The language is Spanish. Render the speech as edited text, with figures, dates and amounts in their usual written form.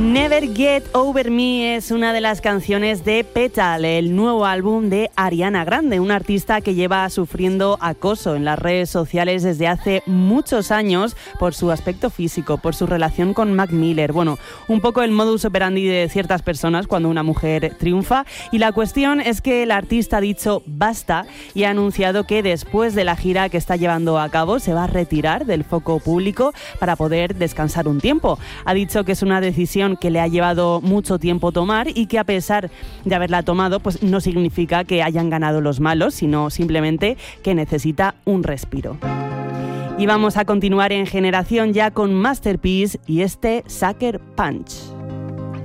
Never Get Over Me es una de las canciones de Petal, el nuevo álbum de Ariana Grande, una artista que lleva sufriendo acoso en las redes sociales desde hace muchos años por su aspecto físico, por su relación con Mac Miller. Bueno, un poco el modus operandi de ciertas personas cuando una mujer triunfa. Y la cuestión es que el artista ha dicho basta y ha anunciado que después de la gira que está llevando a cabo se va a retirar del foco público para poder descansar un tiempo. Ha dicho que es una decisión que le ha llevado mucho tiempo tomar y que a pesar de haberla tomado, pues no significa que hayan ganado los malos, sino simplemente que necesita un respiro. Y vamos a continuar en Generación ya con Masterpiece y este Sucker Punch.